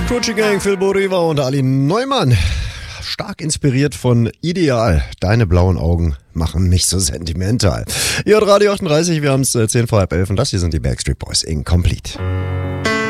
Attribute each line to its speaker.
Speaker 1: Gucci Gang, Phil Boriva und Ali Neumann. Stark inspiriert von Ideal. Deine blauen Augen machen mich so sentimental. Ihr hört Radio 38, wir haben es 10 vor halb 11 und das hier sind die Backstreet Boys Incomplete.